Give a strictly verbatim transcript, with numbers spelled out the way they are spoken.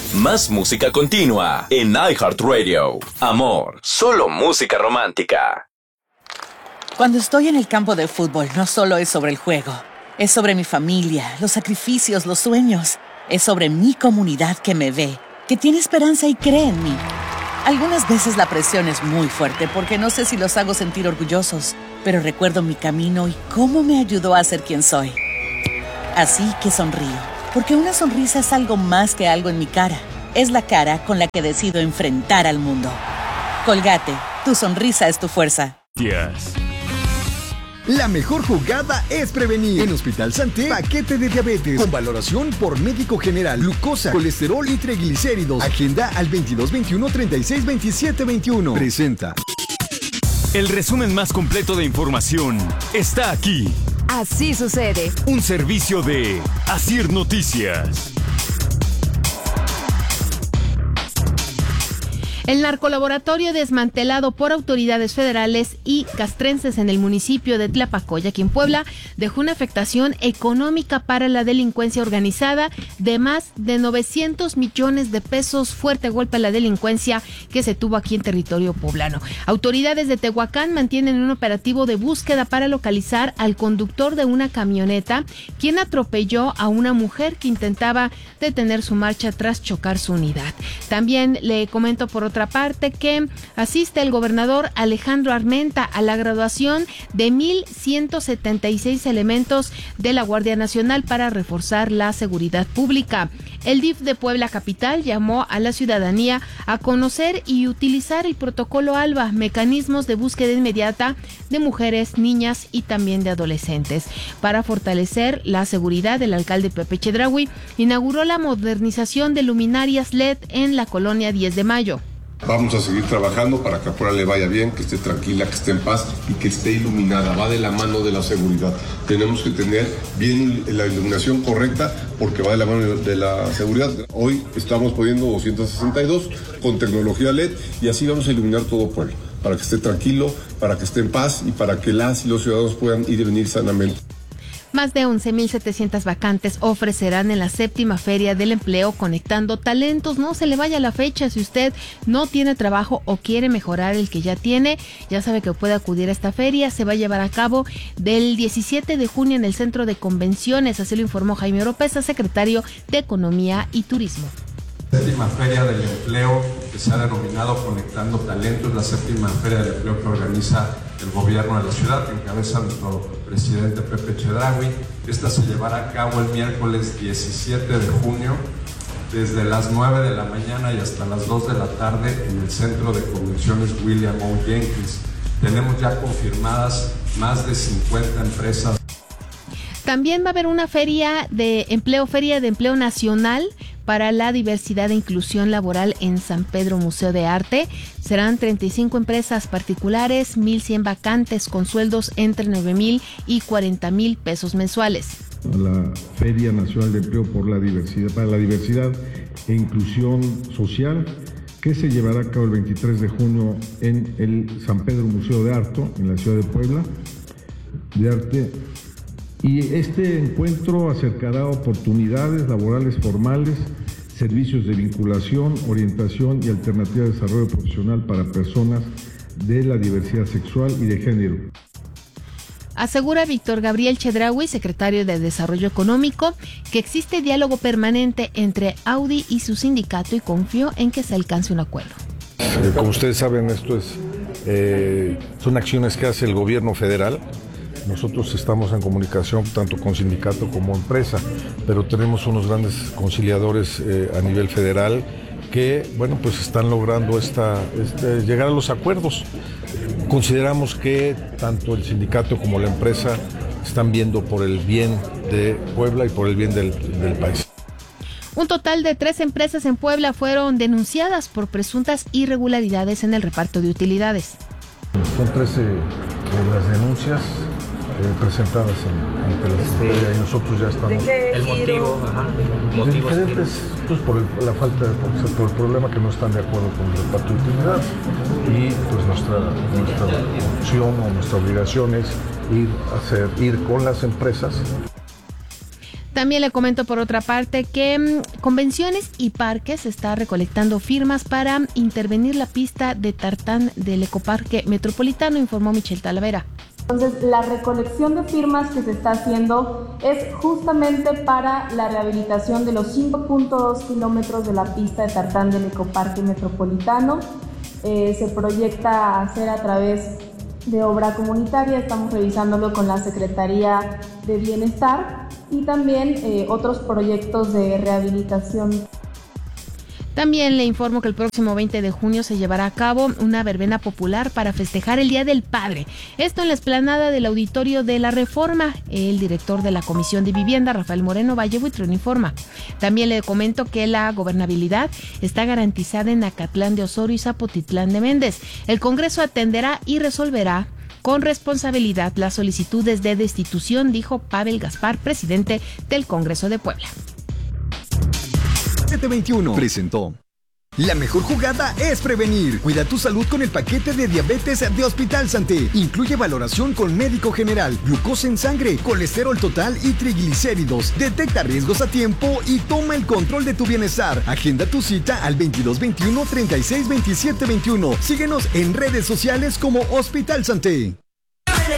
Más música continua en iHeartRadio. Amor, solo música romántica. Cuando estoy en el campo de fútbol, no solo es sobre el juego. Es sobre mi familia, los sacrificios, los sueños. Es sobre mi comunidad que me ve, que tiene esperanza y cree en mí. Algunas veces la presión es muy fuerte porque no sé si los hago sentir orgullosos, pero recuerdo mi camino y cómo me ayudó a ser quien soy. Así que sonrío, porque una sonrisa es algo más que algo en mi cara. Es la cara con la que decido enfrentar al mundo. Colgate, tu sonrisa es tu fuerza. Yes. La mejor jugada es prevenir. En Hospital Santé, paquete de diabetes con valoración por médico general, glucosa, colesterol y triglicéridos. Agenda al veintidós veintiuno treinta y seis veintisiete veintiuno. Presenta. El resumen más completo de información está aquí. Así sucede. Un servicio de Asir Noticias. El narcolaboratorio desmantelado por autoridades federales y castrenses en el municipio de Tlapacoya, aquí en Puebla, dejó una afectación económica para la delincuencia organizada de más de novecientos millones de pesos. Fuerte golpe a la delincuencia que se tuvo aquí en territorio poblano. Autoridades de Tehuacán mantienen un operativo de búsqueda para localizar al conductor de una camioneta, quien atropelló a una mujer que intentaba detener su marcha tras chocar su unidad. También le comento por otra parte que asiste el gobernador Alejandro Armenta a la graduación de mil ciento setenta y seis elementos de la Guardia Nacional para reforzar la seguridad pública. El D I F de Puebla Capital llamó a la ciudadanía a conocer y utilizar el protocolo ALBA, mecanismos de búsqueda inmediata de mujeres, niñas y también de adolescentes. Para fortalecer la seguridad, el alcalde Pepe Chedraui inauguró la modernización de luminarias L E D en la colonia diez de mayo. Vamos a seguir trabajando para que a Puebla le vaya bien, que esté tranquila, que esté en paz y que esté iluminada. Va de la mano de la seguridad. Tenemos que tener bien la iluminación correcta porque va de la mano de la seguridad. Hoy estamos poniendo doscientos sesenta y dos con tecnología L E D y así vamos a iluminar todo Puebla, para que esté tranquilo, para que esté en paz y para que las y los ciudadanos puedan ir y venir sanamente. Más de once mil setecientas vacantes ofrecerán en la séptima Feria del Empleo Conectando Talentos. No se le vaya la fecha. Si usted no tiene trabajo o quiere mejorar el que ya tiene, ya sabe que puede acudir a esta feria. Se va a llevar a cabo del diecisiete de junio en el Centro de Convenciones. Así lo informó Jaime Oropesa, secretario de Economía y Turismo. Séptima Feria del Empleo, que se ha denominado Conectando Talentos, la séptima Feria del Empleo que organiza el gobierno de la ciudad, que encabeza nuestro presidente Pepe Chedraui. Esta se llevará a cabo el miércoles diecisiete de junio, desde las nueve de la mañana y hasta las dos de la tarde en el Centro de Convenciones William O. Jenkins. Tenemos ya confirmadas más de cincuenta empresas. También va a haber una feria de empleo, feria de empleo nacional para la diversidad e inclusión laboral en San Pedro Museo de Arte. Serán treinta y cinco empresas particulares, mil cien vacantes con sueldos entre nueve mil y cuarenta mil pesos mensuales. La Feria Nacional de Empleo por la Diversidad, para la Diversidad e Inclusión Social, que se llevará a cabo el veintitrés de junio en el San Pedro Museo de Arte, en la ciudad de Puebla, de Arte. Y este encuentro acercará oportunidades laborales formales, servicios de vinculación, orientación y alternativa de desarrollo profesional para personas de la diversidad sexual y de género. Asegura Víctor Gabriel Chedraui, secretario de Desarrollo Económico, que existe diálogo permanente entre Audi y su sindicato y confió en que se alcance un acuerdo. Eh, como ustedes saben, esto es eh, son acciones que hace el gobierno federal. Nosotros estamos en comunicación tanto con sindicato como empresa, pero tenemos unos grandes conciliadores eh, a nivel federal que, bueno, pues están logrando esta, este, llegar a los acuerdos. Consideramos que tanto el sindicato como la empresa están viendo por el bien de Puebla y por el bien del, del país. Un total de tres empresas en Puebla fueron denunciadas por presuntas irregularidades en el reparto de utilidades. Son trece eh, las denuncias Eh, presentadas en, ante la Secretaría y nosotros ya estamos. El motivo, ajá. De diferentes, pues por el, la falta de, por, por el problema que no están de acuerdo con el reparto de utilidades y pues nuestra, nuestra opción o nuestra obligación es ir a hacer, ir con las empresas. También le comento por otra parte que mmm, Convenciones y Parques está recolectando firmas para intervenir la pista de tartán del Ecoparque Metropolitano, informó Michelle Talavera. Entonces, la recolección de firmas que se está haciendo es justamente para la rehabilitación de los cinco punto dos kilómetros de la pista de tartán del Ecoparque Metropolitano. Eh, se proyecta hacer a través de obra comunitaria, estamos revisándolo con la Secretaría de Bienestar y también eh, otros proyectos de rehabilitación. También le informo que el próximo veinte de junio se llevará a cabo una verbena popular para festejar el Día del Padre. Esto en la explanada del Auditorio de la Reforma. El director de la Comisión de Vivienda, Rafael Moreno Vallebuitrón, informa. También le comento que la gobernabilidad está garantizada en Acatlán de Osorio y Zapotitlán de Méndez. El Congreso atenderá y resolverá con responsabilidad las solicitudes de destitución, dijo Pavel Gaspar, presidente del Congreso de Puebla. siete veintiuno presentó. La mejor jugada es prevenir. Cuida tu salud con el paquete de diabetes de Hospital Santé. Incluye valoración con médico general, glucosa en sangre, colesterol total y triglicéridos. Detecta riesgos a tiempo y toma el control de tu bienestar. Agenda tu cita al veintidós veintiuno treinta y seis veintisiete veintiuno. Síguenos en redes sociales como Hospital Santé.